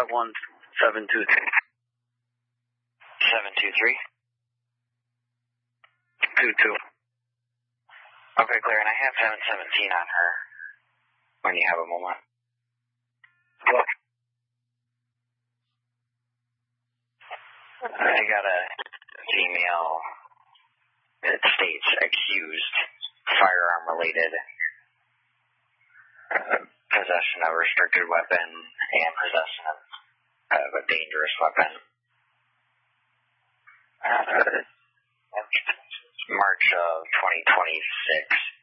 723. 723? 22. Okay, clear, and I have 717 on her when you have a moment. Look. I got a female that states accused firearm-related possession of a restricted weapon and possession of a dangerous weapon. March of 2026.